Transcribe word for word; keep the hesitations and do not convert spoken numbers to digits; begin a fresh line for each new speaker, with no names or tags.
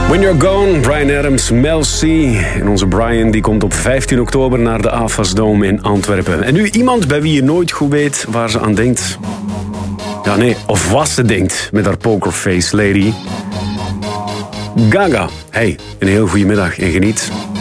When You're Gone, Bryan Adams, Mel C. En onze Bryan die komt op vijftien oktober naar de A F A S Dome in Antwerpen. En nu iemand bij wie je nooit goed weet waar ze aan denkt. Ja, nee, of wat ze denkt met haar pokerface lady. Gaga. Hey, een heel goede middag en geniet.